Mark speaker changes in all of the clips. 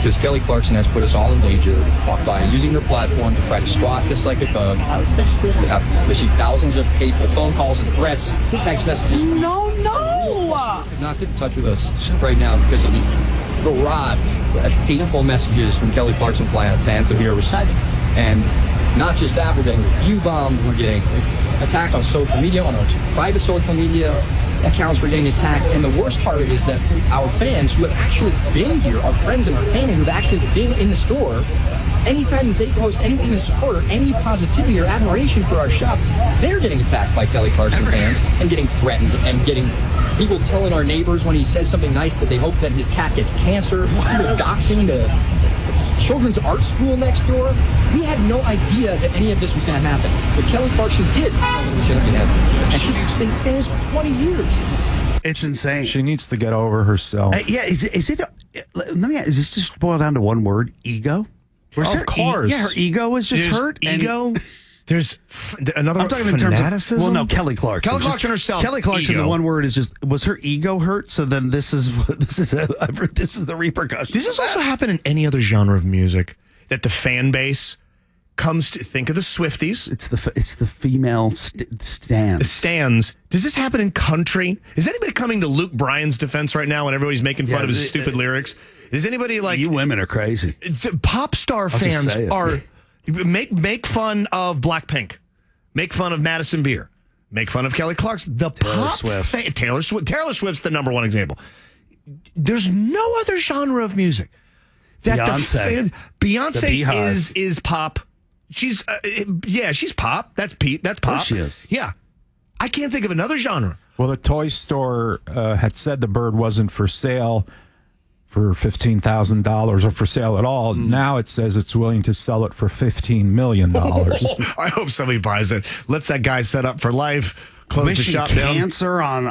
Speaker 1: because Kelly Clarkson has put us all in danger by using her platform to try to squash us like a bug. Received thousands of hateful phone calls and threats, text messages.
Speaker 2: No.
Speaker 1: Could not get in touch with us right now because of the barrage of hateful messages from Kelly Clarkson fans that we are receiving. And not just that, we're getting review bombed, we're getting attacked on social media, on our private social media accounts, we're getting attacked. And the worst part of it is that our fans who have actually been here, our friends and our family who have actually been in the store, anytime they post anything in support or any positivity or admiration for our shop, they're getting attacked by Kelly Clarkson fans and getting threatened and getting people telling our neighbors when he says something nice that they hope that his cat gets cancer, doxing to children's art school next door. We had no idea that any of this was going to happen. But Kelly Clarkson did know it was going to happen. And she's been fans for 20 years.
Speaker 3: It's insane.
Speaker 4: She needs to get over herself.
Speaker 3: Is it? Let me ask, is this just boiled down to one word? Ego?
Speaker 4: Of course.
Speaker 3: Her ego is just hurt.
Speaker 5: Ego. There's another.
Speaker 3: I'm talking in terms
Speaker 5: fanaticism?
Speaker 3: of. Well, no, Kelly Clarkson.
Speaker 5: Kelly Clarkson herself.
Speaker 3: Kelly Clarkson.
Speaker 5: Ego.
Speaker 3: The one word is just. Was her ego hurt? So then this is the repercussion.
Speaker 5: Does this also happen in any other genre of music? That the fan base comes to think of the Swifties.
Speaker 3: It's the female stands.
Speaker 5: The stands. Does this happen in country? Is anybody coming to Luke Bryan's defense right now when everybody's making fun of his stupid lyrics? Is anybody like
Speaker 3: you women are crazy?
Speaker 5: The pop star fans are make fun of Blackpink, make fun of Madison Beer, make fun of Kelly Clarkson. Taylor Swift. Taylor Swift's the number one example. There's no other genre of music that Beyonce is pop. She's she's pop. That's pop.
Speaker 3: She is.
Speaker 5: Yeah, I can't think of another genre.
Speaker 4: Well, the toy store had said the bird wasn't for sale for $15,000 or for sale at all. Now it says it's willing to sell it for $15 million.
Speaker 5: I hope somebody buys it. Lets that guy set up for life. Close the shop down.
Speaker 3: Cancer on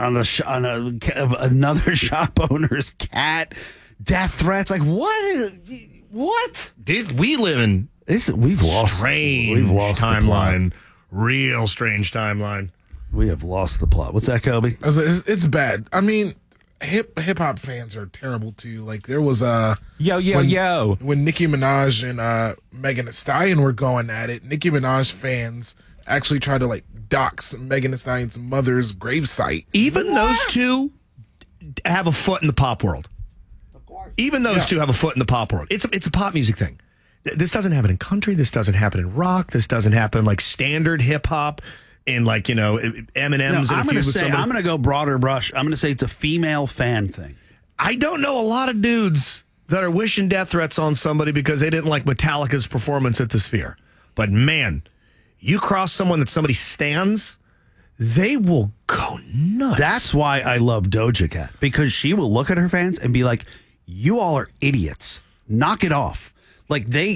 Speaker 3: another shop owner's cat. Death threats. Like what?
Speaker 5: We live in
Speaker 3: we've lost
Speaker 5: timeline. Real strange timeline.
Speaker 3: We have lost the plot. What's that, Kobe?
Speaker 2: It's bad. I mean, hip hop fans are terrible too. Like there was when Nicki Minaj and Megan Thee Stallion were going at it. Nicki Minaj fans actually tried to like dox Megan Thee Stallion's mother's gravesite.
Speaker 5: Even those two have a foot in the pop world. Of course. Even those two have a foot in the pop world. It's a pop music thing. This doesn't happen in country. This doesn't happen in rock. This doesn't happen in like standard hip hop. In like, Eminem's.
Speaker 3: I'm going to go broader brush. I'm going to say it's a female fan thing.
Speaker 5: I don't know a lot of dudes that are wishing death threats on somebody because they didn't like Metallica's performance at the Sphere. But man, you cross someone that somebody stands, they will go nuts.
Speaker 3: That's why I love Doja Cat, because she will look at her fans and be like, "You all are idiots. Knock it off." Like they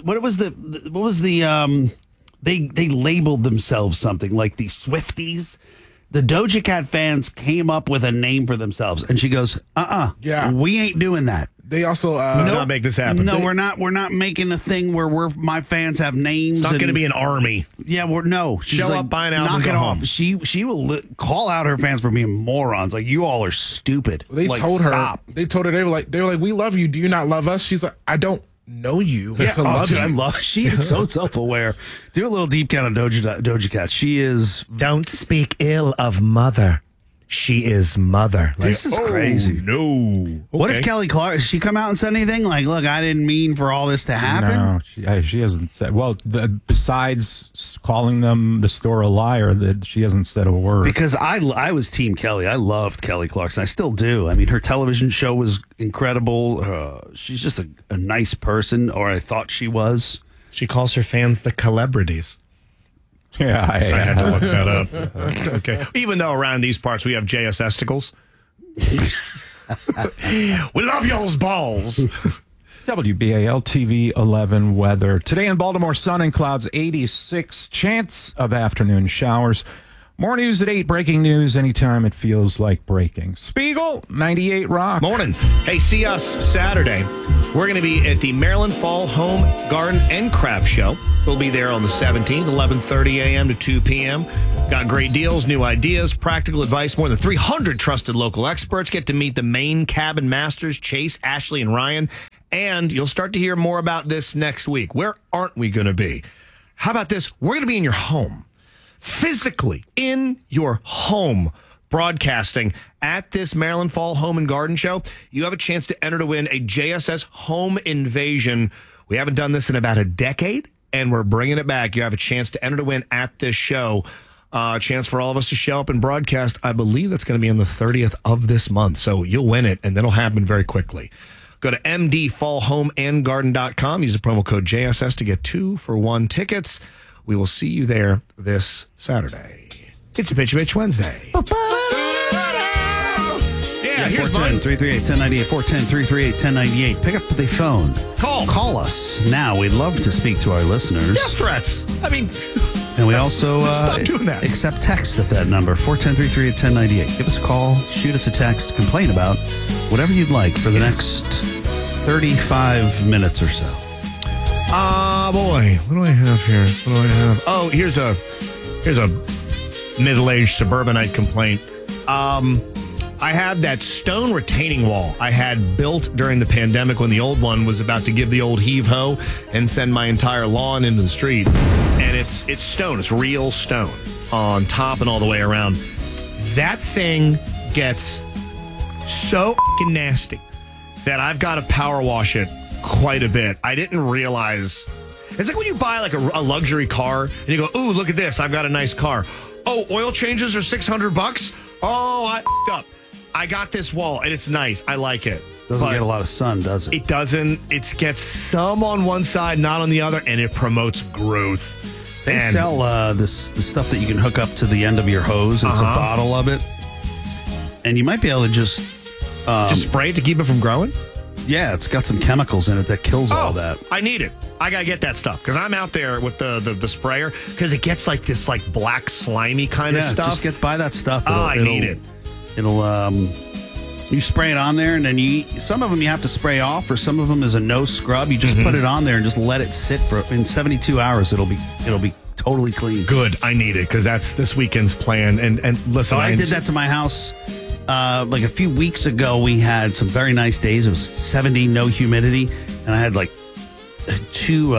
Speaker 3: labeled themselves something like the Swifties. The Doja Cat fans came up with a name for themselves, and she goes, we ain't doing that.
Speaker 2: They also
Speaker 5: let's not make this happen.
Speaker 3: No, we're not making a thing where my fans have names.
Speaker 5: It's not going to be an army.
Speaker 3: Yeah, she's
Speaker 5: show
Speaker 3: like,
Speaker 5: up, buy an album,
Speaker 3: knock
Speaker 5: go
Speaker 3: it
Speaker 5: home.
Speaker 3: off. She will call out her fans for being morons. Like, you all are stupid.
Speaker 2: They told her. They told her they were like, we love you. Do you not love us? She's like, I don't know you to love you.
Speaker 3: She is so self-aware. Do a little deep count on Doja Cat. She is.
Speaker 5: Don't speak ill of mother. She is mother.
Speaker 3: This is crazy.
Speaker 5: No. Okay.
Speaker 3: What does Kelly Clark? Has she come out and said anything? Like, look, I didn't mean for all this to happen.
Speaker 4: No, she hasn't said. Well, besides calling the store a liar, that she hasn't said a word.
Speaker 3: Because I was Team Kelly. I loved Kelly Clarkson. I still do. I mean, her television show was incredible. She's just a nice person, or I thought she was.
Speaker 5: She calls her fans the celebrities.
Speaker 4: Yeah, I
Speaker 5: had to look that up. Okay. Even though around these parts we have JS Esticles. We love y'all's balls.
Speaker 4: WBAL TV 11 weather. Today in Baltimore, sun and clouds, 86. Chance of afternoon showers. More news at 8. Breaking news anytime it feels like breaking. Spiegel, 98 Rock.
Speaker 5: Morning. Hey, see us Saturday. We're going to be at the Maryland Fall Home, Garden, and Craft Show. We'll be there on the 17th, 11:30 a.m. to 2 p.m. Got great deals, new ideas, practical advice. More than 300 trusted local experts. Get to meet the main cabin masters, Chase, Ashley, and Ryan. And you'll start to hear more about this next week. Where aren't we going to be? How about this? We're going to be in your home, physically in your home, broadcasting at this Maryland Fall Home and Garden Show. You have a chance to enter to win a JSS home invasion. We haven't done this in about a decade, and we're bringing it back. You have a chance to enter to win at this show. A chance for all of us to show up and broadcast. I believe that's going to be on the 30th of this month. So you'll win it, and that'll happen very quickly. Go to mdfallhomeandgarden.com. Use the promo code JSS to get 2-for-1 tickets. We will see you there this Saturday. It's a Pitch Wednesday. Yeah, here's
Speaker 3: 410-338-1098, 410-338-1098. Pick up the phone. Call us now. We'd love to speak to our listeners.
Speaker 5: Yeah, threats. I mean,
Speaker 3: and we also
Speaker 5: stop doing that.
Speaker 3: Accept text at that number, 410-338-1098. Give us a call, shoot us a text, complain about whatever you'd like for the next 35 minutes or so.
Speaker 5: Boy, what do I have here? Oh, here's a middle-aged suburbanite complaint. I had that stone retaining wall I had built during the pandemic when the old one was about to give the old heave-ho and send my entire lawn into the street. And it's stone. It's real stone on top and all the way around. That thing gets so fucking nasty that I've got to power wash it quite a bit. I didn't realize. It's like when you buy like a luxury car and you go, ooh, look at this. I've got a nice car. Oh, oil changes are $600? Oh, I f***ed up. I got this wall, and it's nice. I like it.
Speaker 3: Doesn't get a lot of sun, does it?
Speaker 5: It doesn't. It gets some on one side, not on the other, and it promotes growth.
Speaker 3: They sell the stuff that you can hook up to the end of your hose. It's a bottle of it. And you might be able to just
Speaker 5: spray it to keep it from growing?
Speaker 3: Yeah, it's got some chemicals in it that kills all that.
Speaker 5: I need it. I got to get that stuff because I'm out there with the sprayer because it gets like this like black slimy kind of stuff.
Speaker 3: Just buy that stuff.
Speaker 5: I need it.
Speaker 3: It'll you spray it on there, and then some of them you have to spray off, or some of them is a no scrub. You just put it on there and just let it sit in 72 hours. It'll be totally clean.
Speaker 5: Good. I need it because that's this weekend's plan. And listen,
Speaker 3: I did that to my house like a few weeks ago. We had some very nice days. It was 70, no humidity, and I had like two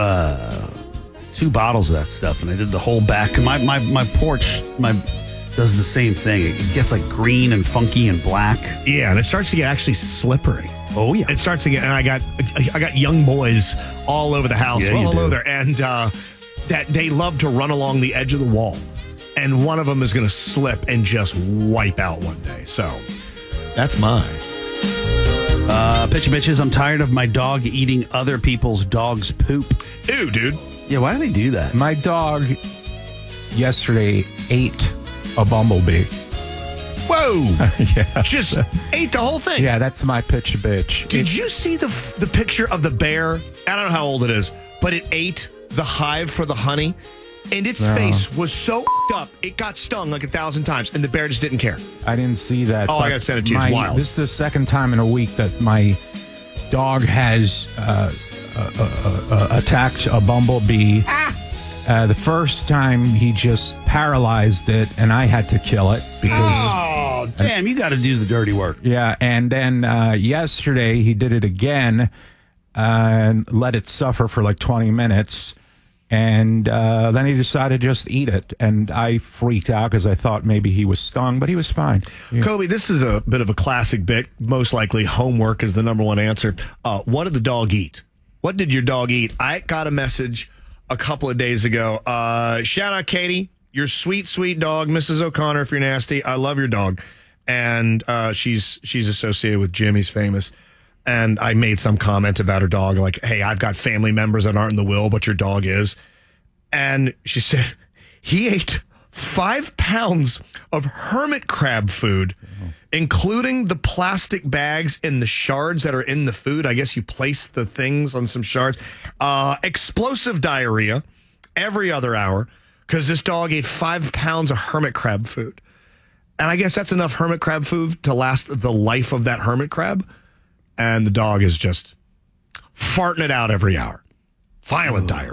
Speaker 3: bottles of that stuff, and I did the whole back. And my porch does the same thing. It gets like green and funky and black.
Speaker 5: Yeah, and it starts to get actually slippery.
Speaker 3: Oh yeah,
Speaker 5: it starts to get. And I got young boys all over the house.
Speaker 3: Yeah,
Speaker 5: all over there, and that they love to run along the edge of the wall, and one of them is going to slip and just wipe out one day. So that's mine.
Speaker 3: Bitches, I'm tired of my dog eating other people's dog's poop.
Speaker 5: Ew, dude.
Speaker 3: Yeah, why do they do that?
Speaker 4: My dog yesterday ate a bumblebee.
Speaker 5: Whoa!
Speaker 4: Yeah.
Speaker 5: Just ate the whole thing.
Speaker 4: Yeah, that's my pitch bitch.
Speaker 5: Did you see the picture of the bear? I don't know how old it is, but it ate the hive for the honey, and its face was so up, it got stung like 1,000 times, and the bear just didn't care.
Speaker 4: I didn't see that.
Speaker 5: Oh, I gotta send it to you. It's wild.
Speaker 4: This is the second time in a week that my dog has attacked a bumblebee. The first time he just paralyzed it, and I had to kill it because.
Speaker 3: Oh, damn! You got to do the dirty work.
Speaker 4: Yeah, and then yesterday he did it again and let it suffer for like 20 minutes, and then he decided to just eat it, and I freaked out because I thought maybe he was stung, but he was fine. Yeah.
Speaker 5: Kobe, this is a bit of a classic bit. Most likely, homework is the number one answer. What did the dog eat? What did your dog eat? I got a message a couple of days ago. Shout out Katie, your sweet, sweet dog, Mrs. O'Connor, if you're nasty. I love your dog. And she's associated with Jimmy's Famous. And I made some comment about her dog, like, hey, I've got family members that aren't in the will, but your dog is. And she said, he ate 5 pounds of hermit crab food, including the plastic bags and the shards that are in the food. I guess you place the things on some shards. Explosive diarrhea every other hour because this dog ate 5 pounds of hermit crab food. And I guess that's enough hermit crab food to last the life of that hermit crab. And the dog is just farting it out every hour. Violent diarrhea.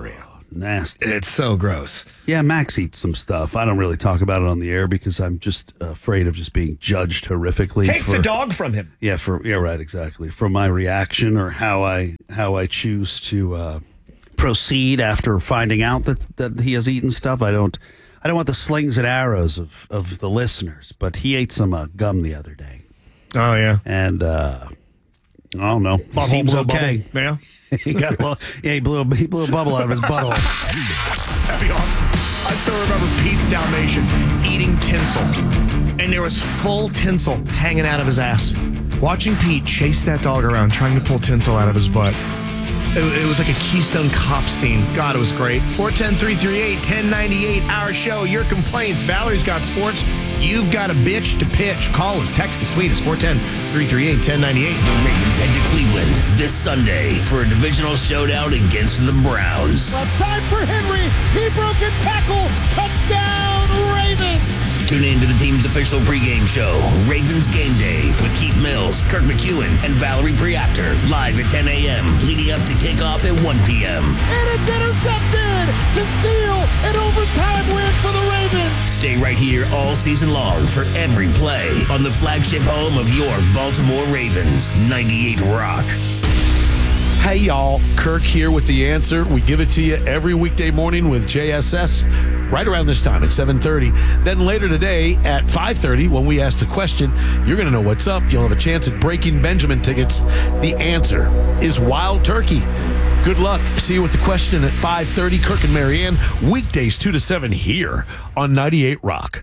Speaker 3: nasty.
Speaker 5: It's so gross.
Speaker 3: Yeah, Max eats some stuff. I don't really talk about it on the air because I'm just afraid of just being judged horrifically.
Speaker 5: Take the dog from him.
Speaker 3: Yeah, right, exactly. For my reaction or how I choose to proceed after finding out that he has eaten stuff. I don't want the slings and arrows of the listeners, but he ate some gum the other day.
Speaker 5: Oh, yeah.
Speaker 3: And I don't know. He seems okay.
Speaker 5: Yeah.
Speaker 3: He blew a bubble out of his butthole.
Speaker 5: That'd be awesome. I still remember Pete's Dalmatian eating tinsel, and there was full tinsel hanging out of his ass. Watching Pete chase that dog around trying to pull tinsel out of his butt. It was like a Keystone Cop scene. God, it was great. 410-338-1098, our show. Your complaints. Valerie's got sports. You've got a bitch to pitch. Call us, text us, tweet us. 410-338-1098.
Speaker 6: The Ravens head to Cleveland this Sunday for a divisional showdown against the Browns.
Speaker 7: Outside for Henry. He broke a tackle. Touchdown, Ravens.
Speaker 6: Tune in to the team's official pregame show, Ravens Game Day, with Keith Mills, Kirk McEwen, and Valerie Priactor, live at 10 a.m., leading up to kickoff at 1 p.m.
Speaker 7: And it's intercepted to seal an overtime win for the Ravens.
Speaker 6: Stay right here all season long for every play on the flagship home of your Baltimore Ravens, 98 Rock.
Speaker 8: Hey, y'all. Kirk here with the answer. We give it to you every weekday morning with JSS right around this time at 7:30. Then later today at 5:30, when we ask the question, you're going to know what's up. You'll have a chance at Breaking Benjamin tickets. The answer is Wild Turkey. Good luck. See you with the question at 5:30. Kirk and Marianne, weekdays 2 to 7 here on 98 Rock.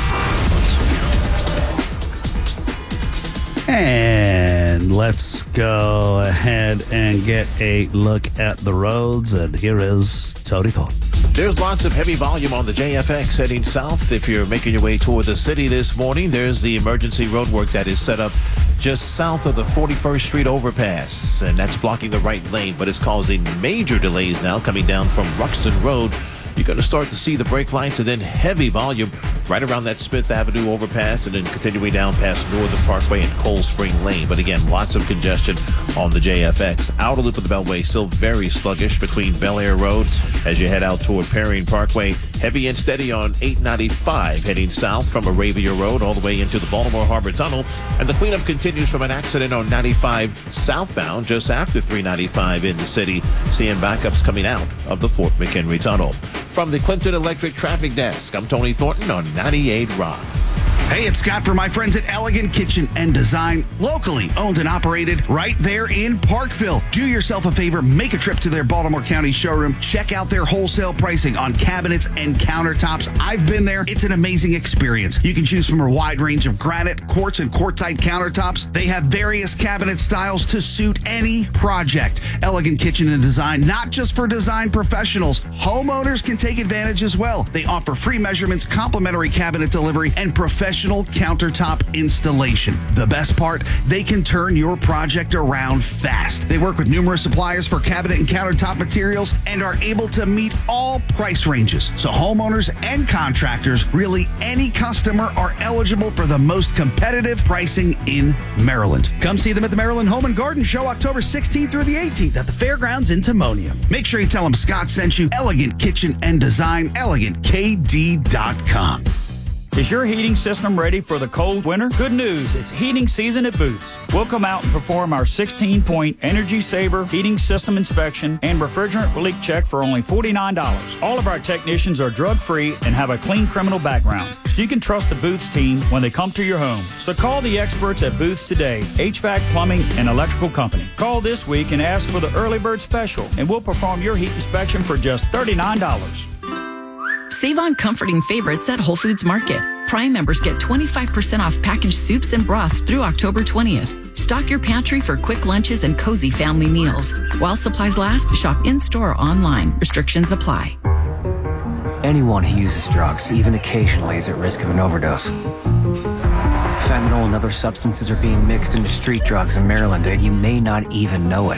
Speaker 3: And let's go ahead and get a look at the roads. And here is Tony Cole.
Speaker 9: There's lots of heavy volume on the JFX heading south. If you're making your way toward the city this morning, there's the emergency roadwork that is set up just south of the 41st Street overpass, and that's blocking the right lane, but it's causing major delays now coming down from Ruxton Road. You're going to start to see the brake lights and then heavy volume right around that Smith Avenue overpass and then continuing down past Northern Parkway and Cold Spring Lane. But again, lots of congestion on the JFX. Outer loop of the Beltway still very sluggish between Bel Air Road as you head out toward Perrine Parkway. Heavy and steady on 895 heading south from Arabia Road all the way into the Baltimore Harbor Tunnel. And the cleanup continues from an accident on 95 southbound just after 395 in the city. Seeing backups coming out of the Fort McHenry Tunnel. From the Clinton Electric Traffic Desk, I'm Tony Thornton on 98 Rock.
Speaker 3: Hey, it's Scott for my friends at Elegant Kitchen and Design, locally owned and operated right there in Parkville. Do yourself a favor, make a trip to their Baltimore County showroom. Check out their wholesale pricing on cabinets and countertops. I've been there. It's an amazing experience. You can choose from a wide range of granite, quartz, and quartzite countertops. They have various cabinet styles to suit any project. Elegant Kitchen and Design, not just for design professionals. Homeowners can take advantage as well. They offer free measurements, complimentary cabinet delivery, and professional countertop installation. The best part, they can turn your project around fast. They work with numerous suppliers for cabinet and countertop materials and are able to meet all price ranges. So homeowners and contractors, really any customer, are eligible for the most competitive pricing in Maryland. Come see them at the Maryland Home and Garden Show October 16th through the 18th at the Fairgrounds in Timonium. Make sure you tell them Scott sent you. Elegant Kitchen and Design, ElegantKD.com.
Speaker 10: Is your heating system ready for the cold winter? Good news, it's heating season at Boots. We'll come out and perform our 16-point Energy Saver heating system inspection and refrigerant leak check for only $49. All of our technicians are drug-free and have a clean criminal background, so you can trust the Boots team when they come to your home. So call the experts at Boots today, HVAC, Plumbing, and Electrical Company. Call this week and ask for the early bird special, and we'll perform your heat inspection for just $39.
Speaker 11: Save on comforting favorites at Whole Foods Market. Prime members get 25% off packaged soups and broths through October 20th. Stock your pantry for quick lunches and cozy family meals. While supplies last, shop in-store or online. Restrictions apply.
Speaker 12: Anyone who uses drugs, even occasionally, is at risk of an overdose. Fentanyl and other substances are being mixed into street drugs in Maryland, and you may not even know it.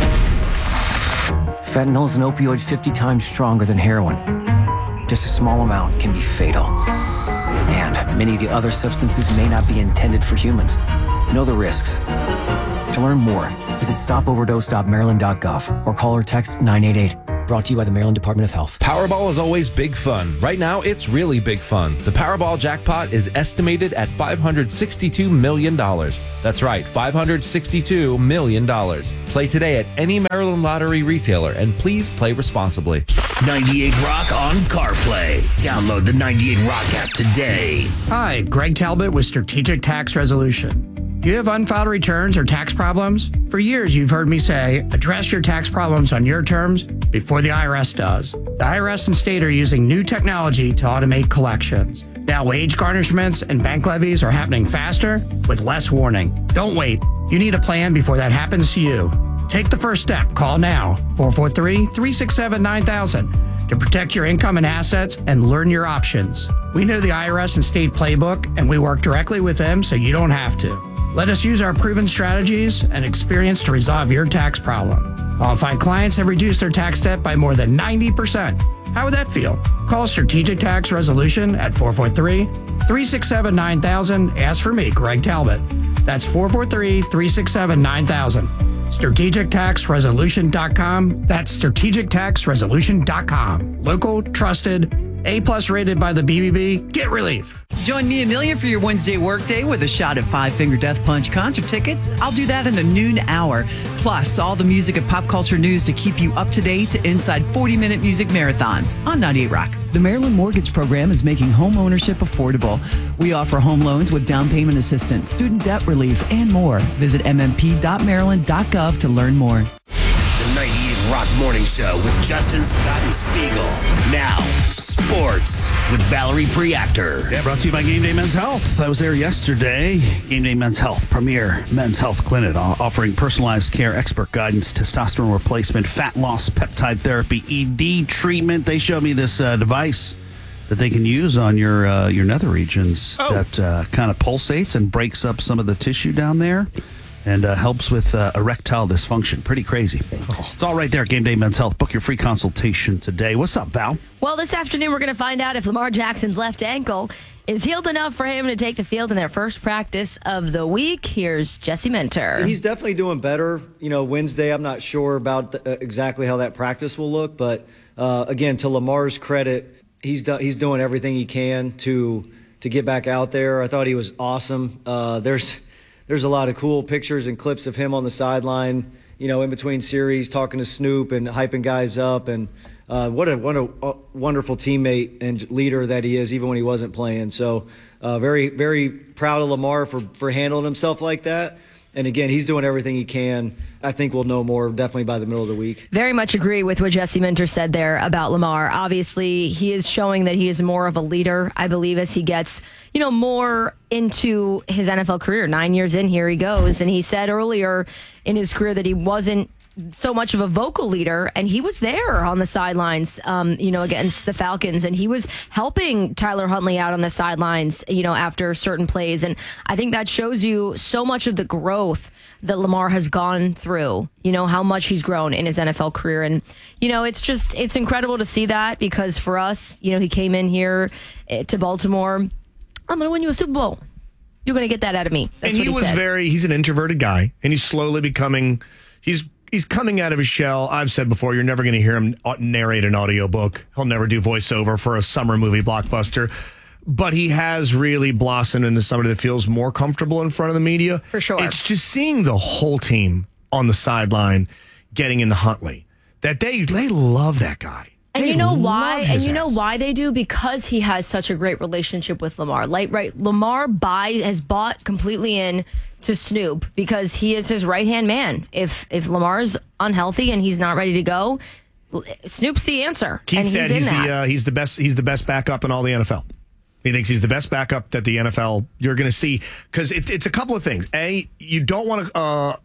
Speaker 12: Fentanyl is an opioid 50 times stronger than heroin. Just a small amount can be fatal. And many of the other substances may not be intended for humans. Know the risks. To learn more, visit stopoverdose.maryland.gov or call or text 988. Brought to you by the Maryland Department of Health.
Speaker 13: Powerball is always big fun. Right now, it's really big fun. The Powerball jackpot is estimated at $562 million. That's right, $562 million. Play today at any Maryland Lottery retailer, and please play responsibly.
Speaker 6: 98 Rock on CarPlay. Download the 98 Rock app today.
Speaker 14: Hi, Greg Talbot with Strategic Tax Resolution. Do you have unfiled returns or tax problems? For years, you've heard me say, address your tax problems on your terms before the IRS does. The IRS and state are using new technology to automate collections. Now, wage garnishments and bank levies are happening faster with less warning. Don't wait. You need a plan before that happens to you. Take the first step. Call now, 443-367-9000, to protect your income and assets and learn your options. We know the IRS and state playbook, and we work directly with them so you don't have to. Let us use our proven strategies and experience to resolve your tax problem. Qualified clients have reduced their tax debt by more than 90%. How would that feel? Call Strategic Tax Resolution at 443-367-9000. Ask for me, Greg Talbot. That's 443-367-9000. StrategicTaxResolution.com. That's StrategicTaxResolution.com. Local, trusted, A+ rated by the BBB. Get relief.
Speaker 15: Join me, Amelia, for your Wednesday workday with a shot at Five Finger Death Punch concert tickets. I'll do that in the noon hour. Plus, all the music and pop culture news to keep you up to date inside 40-minute music marathons on 98 Rock. The Maryland Mortgage Program is making home ownership affordable. We offer home loans with down payment assistance, student debt relief, and more. Visit mmp.maryland.gov to learn more.
Speaker 6: The 98 Rock Morning Show with Justin, Scott, and Spiegel. Now, sports with Valerie Priactor.
Speaker 3: Yeah, brought to you by Game Day Men's Health. I was there yesterday. Game Day Men's Health, premier men's health clinic, offering personalized care, expert guidance, testosterone replacement, fat loss, peptide therapy, ED treatment. They showed me this device that they can use on your nether regions that kind of pulsates and breaks up some of the tissue down there. And helps with erectile dysfunction. Pretty crazy. It's all right there at Game Day Men's Health. Book your free consultation today. What's up, Val?
Speaker 16: Well, this afternoon we're going to find out if Lamar Jackson's left ankle is healed enough for him to take the field in their first practice of the week. Here's Jesse Minter.
Speaker 17: He's definitely doing better. Wednesday, I'm not sure about exactly how that practice will look. But, again, to Lamar's credit, he's doing everything he can to get back out there. I thought he was awesome. There's a lot of cool pictures and clips of him on the sideline, in between series, talking to Snoop and hyping guys up. And what a wonderful teammate and leader that he is, even when he wasn't playing. So very, very proud of Lamar for handling himself like that. And again, he's doing everything he can. I think we'll know more definitely by the middle of the week.
Speaker 16: Very much agree with what Jesse Minter said there about Lamar. Obviously, he is showing that he is more of a leader, I believe, as he gets, more into his NFL career. 9 years in, here he goes. And he said earlier in his career that he wasn't so much of a vocal leader, and he was there on the sidelines, against the Falcons, and he was helping Tyler Huntley out on the sidelines, after certain plays. And I think that shows you so much of the growth that Lamar has gone through, how much he's grown in his NFL career. And, it's incredible to see that, because for us, he came in here to Baltimore. I'm going to win you a Super Bowl. You're going to get that out of me. That's
Speaker 5: and
Speaker 16: what he said.
Speaker 5: He's an introverted guy, and he's slowly becoming, he's coming out of his shell. I've said before, you're never going to hear him narrate an audiobook. He'll never do voiceover for a summer movie blockbuster. But he has really blossomed into somebody that feels more comfortable in front of the media.
Speaker 16: For sure.
Speaker 5: It's just seeing the whole team on the sideline getting into Huntley. That they love that guy.
Speaker 16: And you know why? And you know why they do? Because he has such a great relationship with Lamar. Lamar has bought completely in to Snoop because he is his right-hand man. If Lamar's unhealthy and he's not ready to go, Snoop's the answer.
Speaker 5: Keith said he's the best backup in all the NFL. He thinks he's the best backup that the NFL you're going to see, because it's a couple of things. A, you don't want a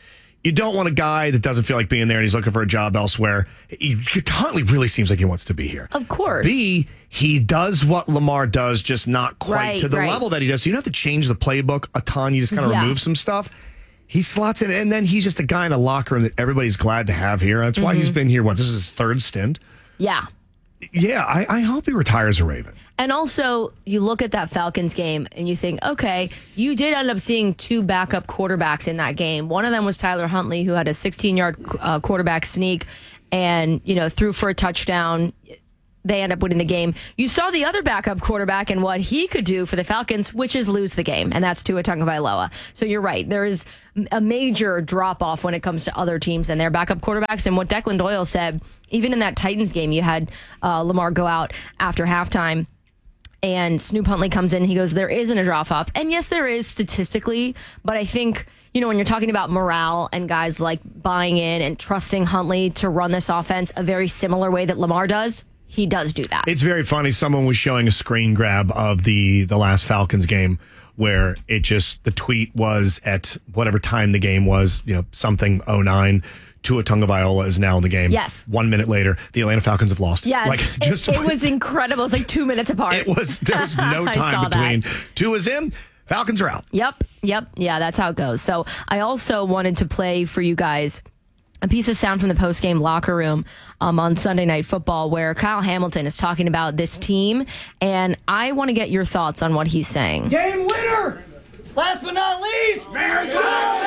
Speaker 5: guy that doesn't feel like being there and he's looking for a job elsewhere. Huntley really seems like he wants to be here.
Speaker 16: Of course.
Speaker 5: B, he does what Lamar does, just not quite to the level that he does. So you don't have to change the playbook a ton. You just kind of remove some stuff. He slots in, and then he's just a guy in a locker room that everybody's glad to have here. That's why he's been here. This is his third stint.
Speaker 16: Yeah.
Speaker 5: Yeah, I hope he retires a Raven.
Speaker 16: And also, you look at that Falcons game and you think, okay, you did end up seeing two backup quarterbacks in that game. One of them was Tyler Huntley, who had a 16-yard quarterback sneak. and, threw for a touchdown. They end up winning the game. You saw the other backup quarterback and what he could do for the Falcons, which is lose the game, and that's Tua Tagovailoa. So you're right. There is a major drop-off when it comes to other teams and their backup quarterbacks. And what Declan Doyle said, even in that Titans game, you had Lamar go out after halftime, and Snoop Huntley comes in. He goes, there isn't a drop-off. And yes, there is statistically, but I think, when you're talking about morale and guys like buying in and trusting Huntley to run this offense a very similar way that Lamar does, he does do that.
Speaker 5: It's very funny. Someone was showing a screen grab of the last Falcons game where the tweet was at whatever time the game was, something 09. Tua Tagovailoa is now in the game.
Speaker 16: Yes.
Speaker 5: 1 minute later, the Atlanta Falcons have lost.
Speaker 16: Yes. It was incredible. It was like 2 minutes apart.
Speaker 5: There was no time between. Tua's in, Falcons are out.
Speaker 16: Yep. Yeah, that's how it goes. So I also wanted to play for you guys a piece of sound from the post-game locker room on Sunday Night Football where Kyle Hamilton is talking about this team, and I want to get your thoughts on what he's saying.
Speaker 7: Game winner! Last but not least, Bears Kyle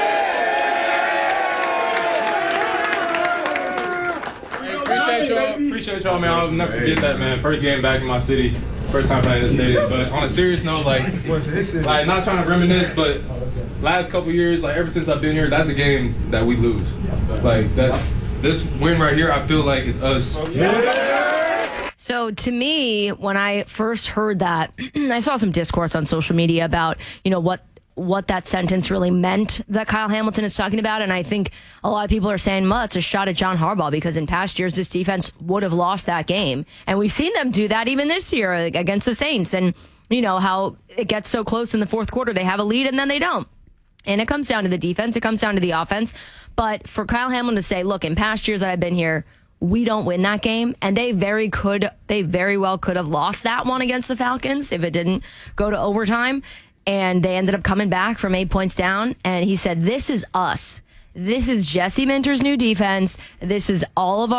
Speaker 18: Hamilton! Appreciate y'all, man. I'll never forget that, man. First game back in my city. First time playing this stadium. But on a serious note, like not trying to reminisce, but last couple years, ever since I've been here, that's a game that we lose. This win right here, I feel like it's us.
Speaker 16: So to me, when I first heard that, I saw some discourse on social media about, what that sentence really meant that Kyle Hamilton is talking about. And I think a lot of people are saying, it's a shot at John Harbaugh, because in past years, this defense would have lost that game. And we've seen them do that even this year against the Saints. And, how it gets so close in the fourth quarter, they have a lead and then they don't. And it comes down to the defense. It comes down to the offense. But for Kyle Hamilton to say, look, in past years that I've been here, we don't win that game. And they very well could have lost that one against the Falcons if it didn't go to overtime. And they ended up coming back from 8 points down. And he said, this is us. This is Jesse Minter's new defense. This is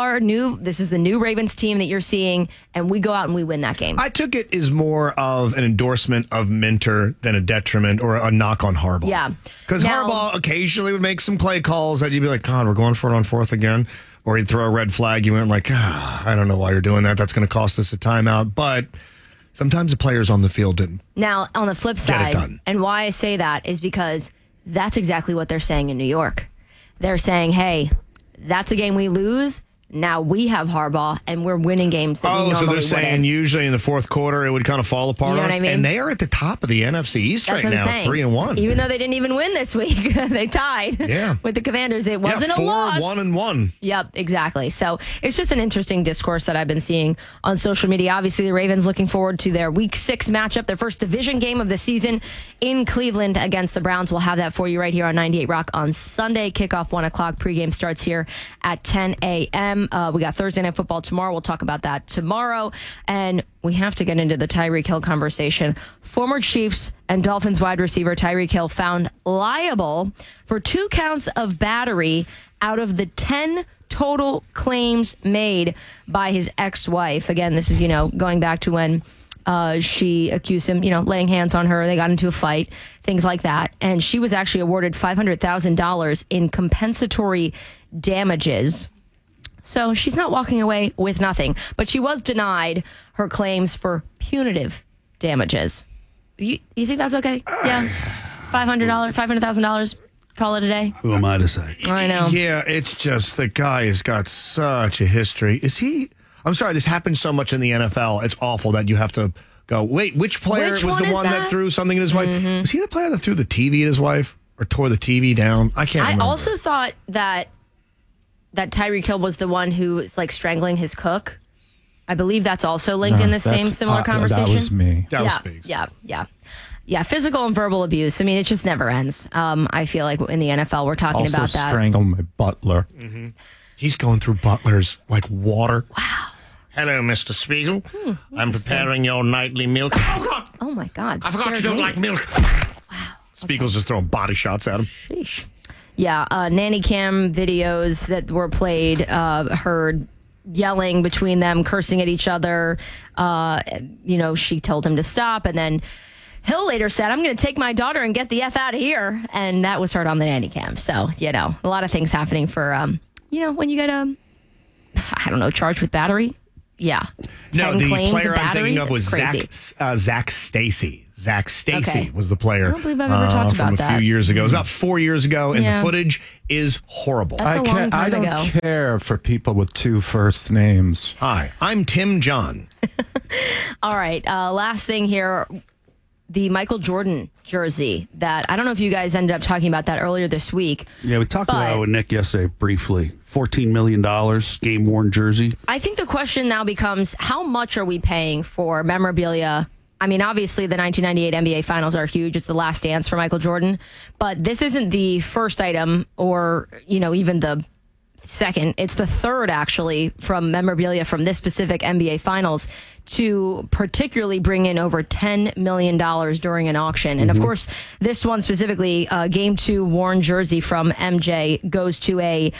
Speaker 16: this is the new Ravens team that you're seeing. And we go out and we win that game.
Speaker 5: I took it as more of an endorsement of Minter than a detriment or a knock on Harbaugh.
Speaker 16: Yeah.
Speaker 5: Because Harbaugh occasionally would make some play calls that you'd be like, God, we're going for it on fourth again. Or he'd throw a red flag. You weren't like, I don't know why you're doing that. That's going to cost us a timeout. But sometimes the players on the field didn't.
Speaker 16: Now, on the flip side, and why I say that is because that's exactly what they're saying in New York. They're saying, hey, that's a game we lose. Now we have Harbaugh, and we're winning games that we normally wouldn't.
Speaker 5: So they're saying usually in the fourth quarter it would kind of fall apart.
Speaker 16: You know what I mean?
Speaker 5: And they are at the top of the NFC East right now, 3-1.
Speaker 16: Even though they didn't even win this week, they tied with the Commanders. It wasn't a loss.
Speaker 5: 4-1-1.
Speaker 16: Yep, exactly. So it's just an interesting discourse that I've been seeing on social media. Obviously, the Ravens looking forward to their Week 6 matchup, their first division game of the season in Cleveland against the Browns. We'll have that for you right here on 98 Rock on Sunday. Kickoff 1 o'clock. Pregame starts here at 10 a.m. We got Thursday Night Football tomorrow. We'll talk about that tomorrow. And we have to get into the Tyreek Hill conversation. Former Chiefs and Dolphins wide receiver Tyreek Hill found liable for 2 counts of battery out of the 10 total claims made by his ex-wife. Again, this is, going back to when she accused him, laying hands on her. They got into a fight, things like that. And she was actually awarded $500,000 in compensatory damages. So she's not walking away with nothing, but she was denied her claims for punitive damages. You think that's okay? Yeah. $500,000, call it a day.
Speaker 3: Who am I to say?
Speaker 16: I know.
Speaker 5: Yeah, it's just the guy has got such a history. I'm sorry, this happens so much in the NFL. It's awful that you have to go, wait, which player was the one that threw something at his wife? Was he the player that threw the TV at his wife or tore the TV down? I can't remember.
Speaker 16: I also thought that Tyreek Hill was the one who was strangling his cook. I believe that's also linked in the similar conversation.
Speaker 4: That was me.
Speaker 5: That was Speaks.
Speaker 16: Yeah. Physical and verbal abuse. I mean, it just never ends. I feel like in the NFL, we're talking
Speaker 4: also
Speaker 16: about that.
Speaker 4: Strangled my butler.
Speaker 5: Mm-hmm. He's going through butlers like water. Wow. Hello, Mr. Spiegel. I'm preparing your nightly milk. Oh, God.
Speaker 16: Oh, my God.
Speaker 5: I forgot you don't like milk.
Speaker 16: Wow.
Speaker 5: Spiegel's just throwing body shots at him.
Speaker 16: Sheesh. Yeah, nanny cam videos that were played, heard yelling between them, cursing at each other. She told him to stop, and then Hill later said, I'm going to take my daughter and get the F out of here. And that was heard on the nanny cam. So, a lot of things happening for, when you get I don't know, charged with battery. Yeah.
Speaker 5: No,
Speaker 16: 10
Speaker 5: the
Speaker 16: claims
Speaker 5: player
Speaker 16: of
Speaker 5: I'm
Speaker 16: battery?
Speaker 5: thinking of was
Speaker 16: It's crazy.
Speaker 5: Zach Stacy. Zach Stacy
Speaker 16: Okay.
Speaker 5: was the player.
Speaker 16: I don't believe I've ever talked
Speaker 5: from
Speaker 16: about
Speaker 5: a
Speaker 16: that.
Speaker 5: few years ago. It was about 4 years ago, and
Speaker 16: Yeah.
Speaker 5: the footage is horrible.
Speaker 16: That's a long time
Speaker 4: I don't
Speaker 16: ago.
Speaker 4: care for people with two first names.
Speaker 5: Hi, I'm Tim John.
Speaker 16: All right. Last thing here. The Michael Jordan jersey that I don't know if you guys ended up talking about that earlier this week.
Speaker 3: Yeah, we talked
Speaker 16: But-
Speaker 3: about it with Nick yesterday briefly. $14 million game worn jersey.
Speaker 16: I think the question now becomes how much are we paying for memorabilia? I mean, obviously the 1998 NBA Finals are huge. It's the last dance for Michael Jordan. But this isn't the first item or, even the second. It's the third, actually, from memorabilia from this specific NBA Finals to particularly bring in over $10 million during an auction. And, of course, this one specifically, Game 2 worn jersey from MJ goes to a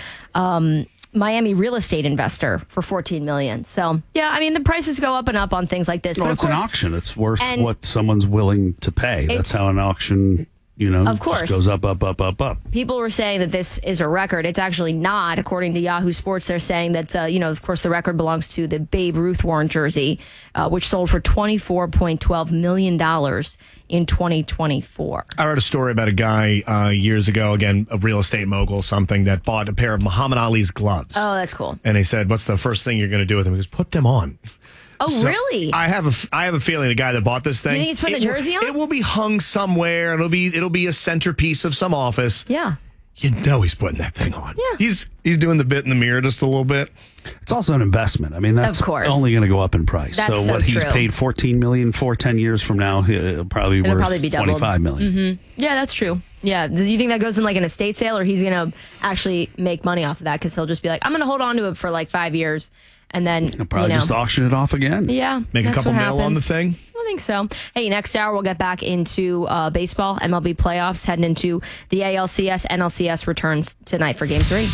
Speaker 16: Miami real estate investor for $14 million. So, yeah, I mean, the prices go up and up on things like this.
Speaker 3: Well,
Speaker 16: but
Speaker 3: it's
Speaker 16: of
Speaker 3: an
Speaker 16: course,
Speaker 3: auction. It's worth
Speaker 16: and
Speaker 3: what someone's willing to pay. That's
Speaker 16: it's-
Speaker 3: how an auction,
Speaker 16: Of course.
Speaker 3: just goes up, up, up, up, up.
Speaker 16: people were saying that this is a record. It's actually not. According to Yahoo Sports, they're saying that, of course, the record belongs to the Babe Ruth worn jersey, which sold for $24.12 million in 2024.
Speaker 5: I read a story about a guy years ago, again, a real estate mogul, something that bought a pair of Muhammad Ali's gloves.
Speaker 16: Oh, that's cool.
Speaker 5: And he said, what's the first thing you're going to do with them? He goes, put them on.
Speaker 16: Oh,
Speaker 5: So,
Speaker 16: really?
Speaker 5: I have a feeling the guy that bought this thing.
Speaker 16: You think he's putting a jersey on?
Speaker 5: It will be hung somewhere. It'll be a centerpiece of some office.
Speaker 16: Yeah.
Speaker 5: You know he's putting that thing on. Yeah. He's doing the bit in the mirror just a little bit.
Speaker 3: It's also an investment. I mean, that's
Speaker 16: Of course.
Speaker 3: only going to go up in price.
Speaker 16: That's
Speaker 3: so what
Speaker 16: so
Speaker 3: he's
Speaker 16: true.
Speaker 3: paid $14 million for 10 years from now, it'll probably be
Speaker 16: It'll
Speaker 3: worth
Speaker 16: probably be doubled.
Speaker 3: $25 million.
Speaker 16: Mm-hmm. Yeah, that's true. Yeah. Do you think that goes in like an estate sale or he's going to actually make money off of that? Because he'll just be like, I'm going to hold on to it for like 5 years. And then,
Speaker 3: He'll probably just auction it off again.
Speaker 16: Yeah.
Speaker 5: Make a
Speaker 16: that's
Speaker 5: couple
Speaker 16: what
Speaker 5: mil on the
Speaker 16: happens.
Speaker 5: thing.
Speaker 16: I think so. Hey, next hour we'll get back into baseball, MLB playoffs, heading into the ALCS, NLCS returns tonight for Game 3.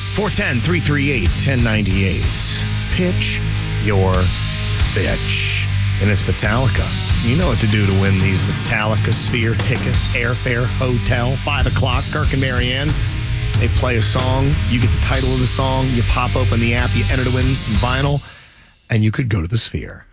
Speaker 5: 410-338-1098. Pitch your bitch. And it's Metallica. You know what to do to win these Metallica Sphere tickets. Airfare, hotel, 5 o'clock, Kirk and Marianne. They play a song. You get the title of the song. You pop open the app. You enter to win some vinyl. And you could go to the Sphere.